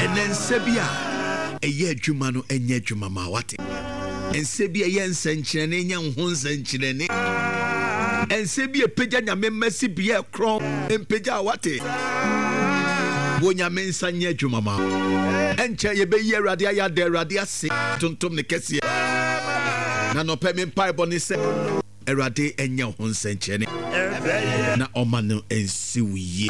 then sebia a year jumano and yet jumama what and sebia yen senchene yan hun senchene and sebia pejanya memesi bia crom and peja wate wonya mensa nye jumama enche ye be ye radia ya de radia se tontom ne kese na no pe me pai boni se erade enya ho nsenchene na omano ensiwiye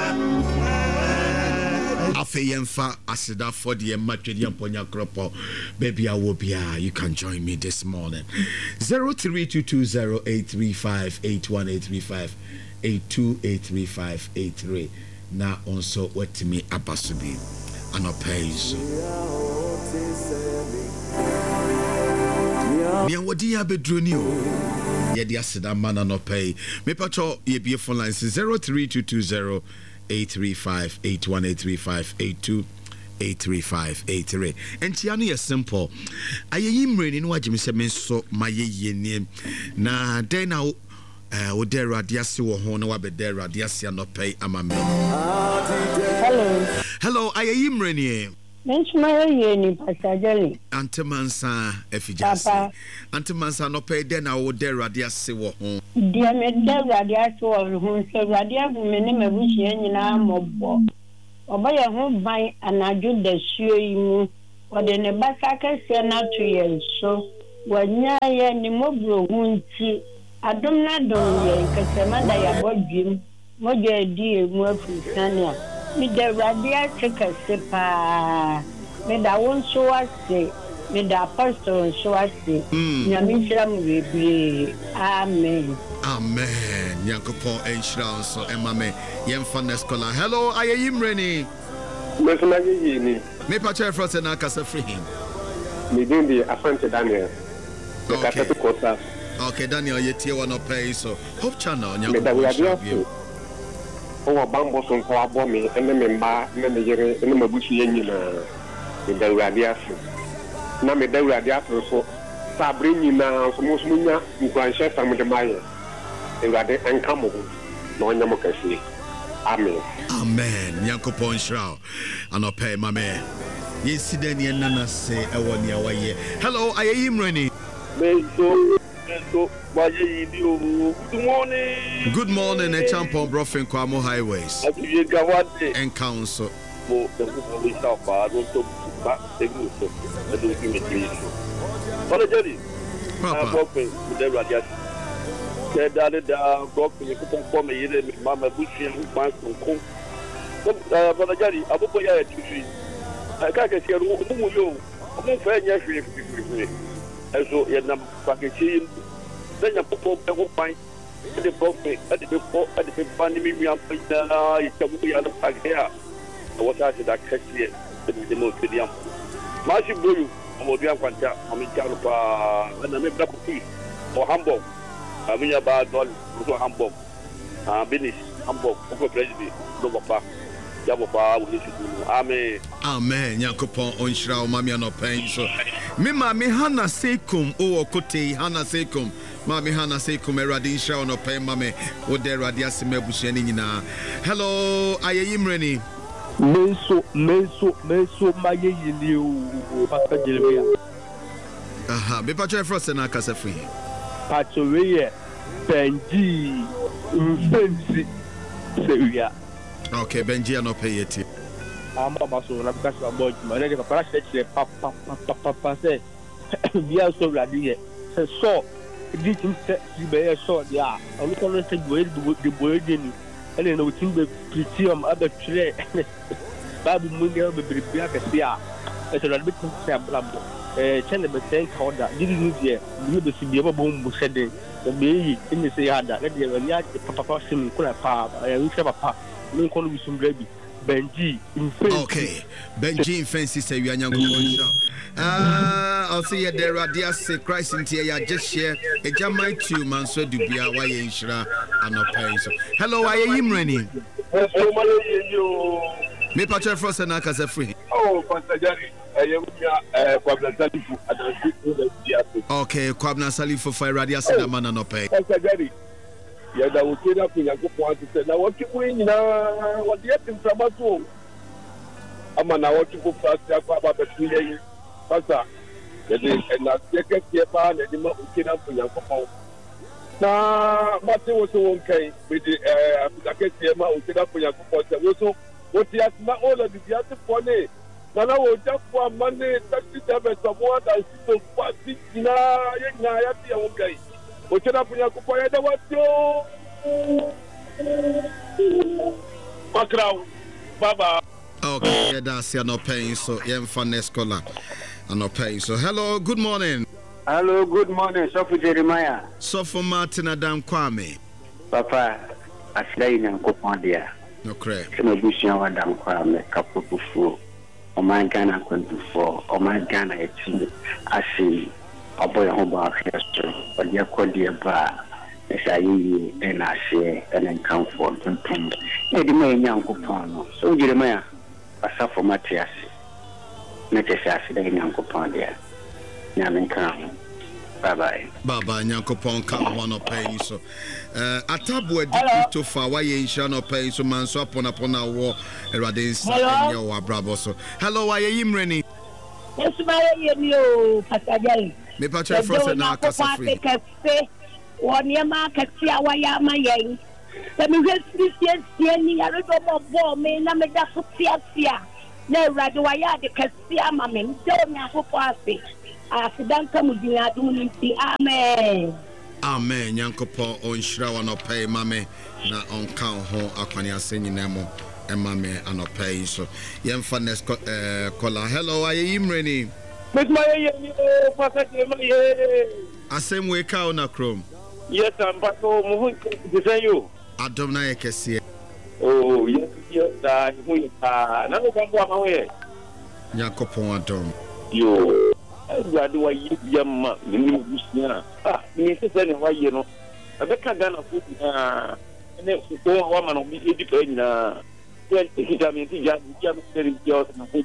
afe yemfa asida for the matwedi amponya kropo baby awobia. You can join me this morning 032208358185 8283583 na onso wetimi abasubi anopaizo Mia wodi ya bedroni o ye dia seda mana no pay me pacho ye be phone line 0322083581835828353 enti anu ye simple ayeyi mreni no wagye me se me so maye ni na den na wo der radiase wo ho na wa be der radiase no pay amame. Hello ayeyi mreni Menchmaye ni pasajali. Antemansa efijasi. Antemansa no pay den na wo der radiase wo ho. Dia me der radiase wo ho se radiase me ne mabushi nyina mobbo. Oba ye ho ban anaju da suo yi mu. Ode ne basa kase na to ye so. Wanya ye ni mobro hunti. Adom na don ye kasema da ya bodwim. Moje di mu afusania. Me the radiate kasepa me da won so ase me da apostle so ase nyame hira mu bebre amen Yankopon enhira so emame yemfa neskola. Hello ayeyimreni mesna yini me pa chair front na kasa free him me din di Asante Daniel the kasa kota. Okay Daniel yetie one up so hope channel Yankopon o bambo son ko abo me ene me mba ene me yere ene mabusu yenyina me da radiaso na me da radiaso so sabre nyina so musumunya nkwanhye fam de maye ewade enkamo na onyamo kase amen Yankopon shra anope mame yesidani enana se ewoni awaye. Hello ayeyimreni Good morning, a champion Brofin Kwamo Highways and Council. Then you put up the wine, the prophet, at the before, at the funny me, I'm putting the pack here. What I said, that catch here, the most video. Marshall Blue, or the Aquanta, I'm in Jalapa, and I'm a black piece, or Hamburg. I mean, about all Hamburg, Binish, Hamburg, President, Lobapa. Amen. Yankopon onshira o mami anopen so. Me mami Hana Sekum o kote Hana Sekum. Mami Hana Sekum eradi nshira onopen mami o de radiase mebusu ni nyina. Hello ayeyimreni. Meso maye yini o Pastor Jeremiah. Aha, be patcho frost na kasa free. Patcho we Benji Mfensi Seria. Okay, Benji no pay it. I'm about to because about my papa said papa said we are so ready. So did you say you be so yeah. I will call it the boy and then we think the pretty other tray. Babu Munga be prepare to see. It's a bit of China be saying how that didn't use here. You be see the bomb said the baby in the say had that. Let the papa sim could have papa. I wish papa. Benji okay Benji fancy say we are I'll see you there radiase Christ in here just share a jamai 2 man so dubia why inshira anopai so. Hello ayeyimreni me patcho frost na kasa free. Oh Pastor Jerry Kwabna Salifu okay Kwabna Salifu for radiase na man anopai Pastor Jerry. Yeah, that will get up in a good point to say, now what you win, what you have in Sabato. ama na wɔtwe foforɔ ase akɔ aba bɛto yɛn pasa yɛde ɛnaseɛ kɛseɛ paa na ɛde ma oke na mpo nyankopɔn na mate wo so wo nkɛn mede afika kɛseɛ ma oke na mpo nyankopɔn sɛ wo so wote ase na ɔla bibi asefoɔ ne nana wɔ gyafoɔ ama ne taxi service ɔmo adansi sofo ase nyinaa yɛ nyinaa yɛte yɛ wo nkɛn oke na mpo nyankopɔn yɛda wateo makraw baba. Okay, yeah, that's you're not paying, so you're fun scholar. I'm not paying. So, hello, good morning. Hello, good morning, Sophie Jeremiah. Sophie Martin Adam Kwame. Papa, I say in a coupon there. No correct. Some of you show Adam Kwame, couple of four. Oh my Ghana, 24. Oh my Ghana, it's I see a boy home bar here, but you're called dear bar. As I and I say, and then come for them. Maybe my young coupon. So, Jeremiah. Asa for Matthias. Not a Saturday in Uncle Pondia. Yamin come. Bye bye. Bye bye, Yankopon can't want to pay so. Atabu a to far why you shall not pay so man so upon our war. Eradins and your bravo. So, hello, I am Rennie. Yes, my you, Pascal. Me patch first and now, Cassafree. One year market, see our yama yang. Let me just see any a little more bomb, and I'm a Dacia. No, Radwaya, the Cassia, mammy, don't have for passing. After that, come with you, doing the Amen. Amen, Yankopo on Shrawa no pay, mammy, not on count home, Aquania singing Nemo, and mammy, and no pay. So, young funness color. Hello, I am Rennie. With my I same way cow na chrome. yes, I'm back home to say you. Adom na yekesi. Oh, yes, yes, we are. Now, come on away. Yakopon Adom. You, I do a young man, ah, necessarily, why you know. I bet I done a foot, and then go woman of me, educating, he just very yours and I think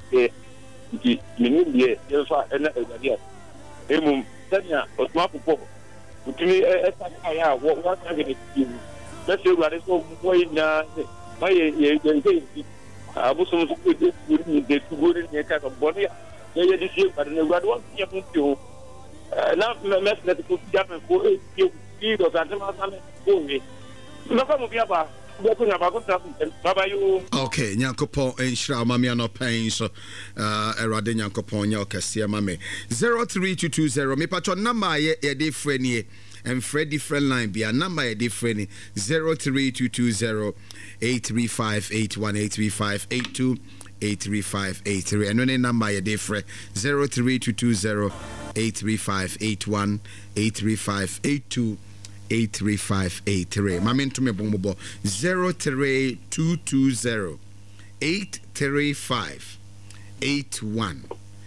yes, and yes. Emum, Tanya, or smart people. To me, what I get you. Let's say what is so way now. My I was so good to go in the kind of body. Yeah, this year, but no one you. Now, let's let it put jump and go. You see, those are the okay, Nyankopon and Shra Mammy no pain so Erade Nyankopon Yakesia Mame 03220 me patron number ye different ye and Freddy friend line be a number ye different 03220 835 835 82 83583 and any number ye different 03220 835 81 835 82 83583. Mami ntume bombo 03220 835 81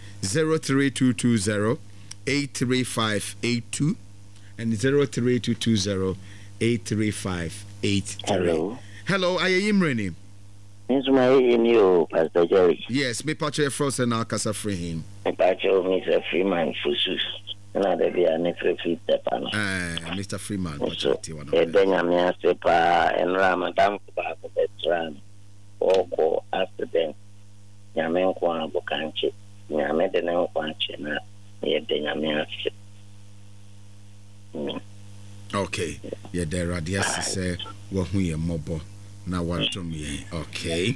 03220 835 82 and 03220 835 83. Hello, I am Rennie. Yes, my you, Pastor Jerry. Yes, me patch frost and Alcasa free him. Me patch Mr. Freeman Fusus. Another be a network feed the panel. Mr. Freeman, Benjamin Sepa and Ramadan back of the tram or accident. Yamen Kwan Bokanchi, Yamed and Kwanchina, Benjamin. Okay, yeah, there are the say, what we are mobile. Now, what to me? Okay.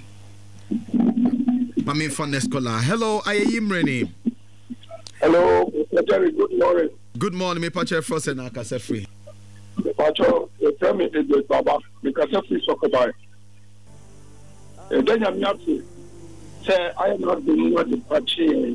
Mami from Nescola. Hello, I am Rennie. Hello, Mr. Jerry, good morning. Good morning, me patch first and Alcasa free. Pacho, tell me the Baba, because if we talk about it. Then I'm not say I am not the one to patch Nimini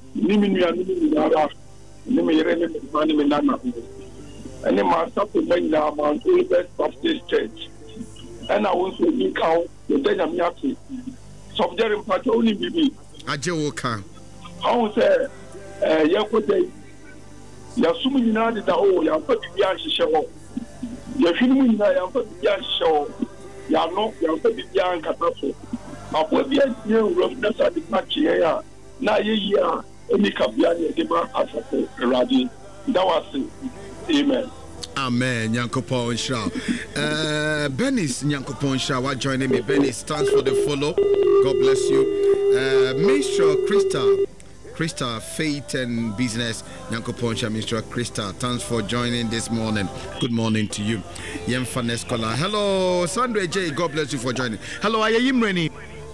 and then my stuff to bring down my best Baptist church. And I want to link out the Danyamyaki. Subject Pacho only BB. Ajewoka. How say, Yakote Yasumi United, oh, Yakote Yasho. Yashimu Yasho. Yano, Yakote Yan Kataso. I put the roughness at the match here. Now, any Kabian, the man, Radi. That was it. Amen. Amen. Nyankopon Shra. Benis Nyankopon Shra. What joining me? Benis stands for the follow. God bless you. Mr. Krista, Faith and Business. Nyankopon Shra, Mr. Krista. Thanks for joining this morning. Good morning to you. Yemfa Scholar. Hello, Sandra J. God bless you for joining. Hello, are you ready?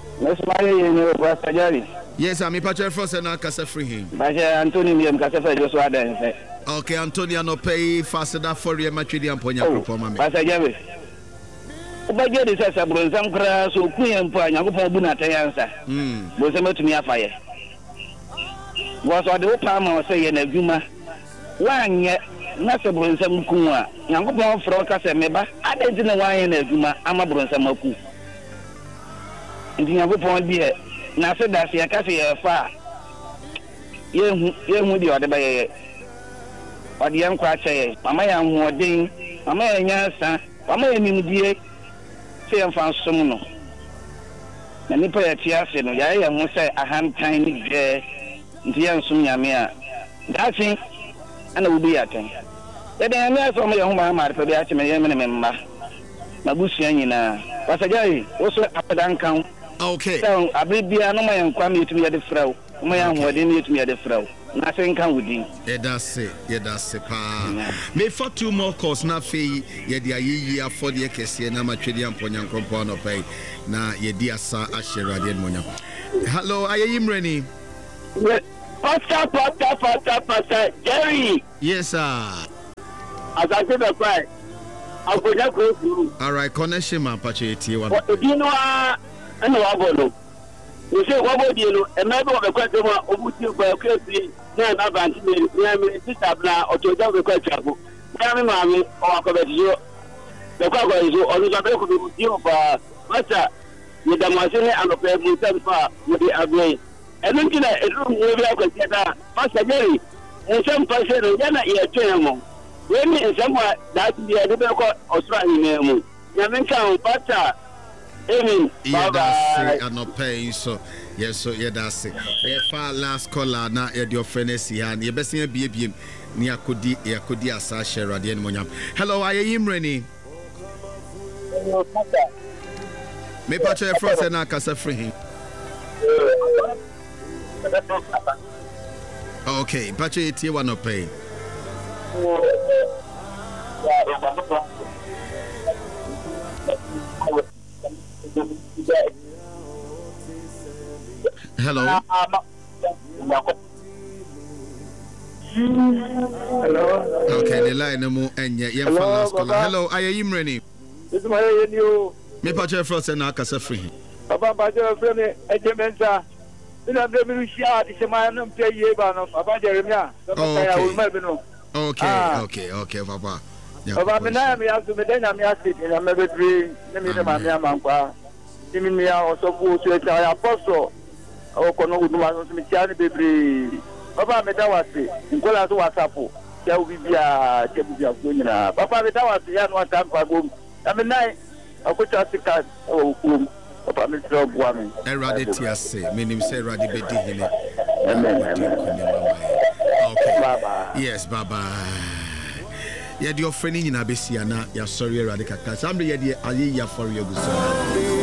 Yes, I'm a patcher for Sena Casa Free him. Antonio Casa. Okay, Antonio no pay faster for your matri and Ponya Propoma. Passager. Obaje de sasa bronzam kra so kuyen po Nyankopon bu na tayansa. Bo se matumi afaye. Wo so de opa ma say ye na adwuma. Wanye na se bronzam ku a Nyankopon fro ka se meba adenti na wanye na adwuma ama bronzam aku. Ndi Nyankopon die na se da se ka se ye fa. Yehu di ode ba ye. Ode yan kwa che mama ya hoodin, mama ya nyansa, mama ya nimdie. Se yan fan som no. Na nipa ya tiase no ya ya mu se ahantan ni je nti yan som nyame a. Dasin ana ubi aten. Ya de nyame so ma ya hu ma ma pa bi a che me ye me mma. Na busua nyina. Pasajai wo so apadan kan. Okay. So abibia no ma yan kwa me tumi ya de frau. Ma ya hoodin me tumi ya de frau. Na se nkan wudi. Yeah, that's it, pa. Me for 2 more calls na fe ye dia yi afọ de kese na matwedi amponya nkrompo no pay na ye dia sa ahyerade monya. Hello, ayeyim reni. Pasta, Jerry. Yes, sir. As I said before, I go just go through. All right, connection man pache tie one. What do you know? I know about. You say what would you know? And maybe the question was obuti for crazy. Na na banti me sister bla o to ja be kwa chabo. Na me mami o akobetiyo. Be kwa kwa izo onu ja be ku bi dio pa. Masa ni da masene anope mu tempa mu di agwe. Enu kina edu mu bi akwati da. Masa Jerry. Ensem pa se no ya na ye twen mo. We mi ensem wa da ti de be ko osra ni mu. Na me kan pata. Amen. Yeah, that's it. I'm not paying so. Yes, so yeah, that's it. Far last caller na your friend is here. You best see BBM. Ni akodi asa share radi en monyam. Hello, are you ready? Me pacha frost na kasa free. Okay, pacha etie wa no pay. Hello. Hello. Okay, the line no more enye. Hello, are you ready? This is my radio. Me pacha frost na kasa free. Papa pacha free me ejementa. Ina be mi shia di sema no mpe ye ba no. Papa Jeremia. Okay, papa. Papa me na me asu me denya me asiti na me betri ne me ma me amankwa. Timi me a osofu so eta ya apostle. O kono uduma so me tia ne bebre. Papa me da wase. Nkola so WhatsApp. Ya ubibia chebibia ko nyina. Papa me da wase ya no WhatsApp agom. Na me nai akocha sika o kum. Papa me tro boa me. Erade tiase. Me nim say erade bedi hene. Amen. Okay. Baba. Yes, baba. Yeah, your friend in Abesia na ya sorry erade kaka. Sambe ye die aye ya for you go so.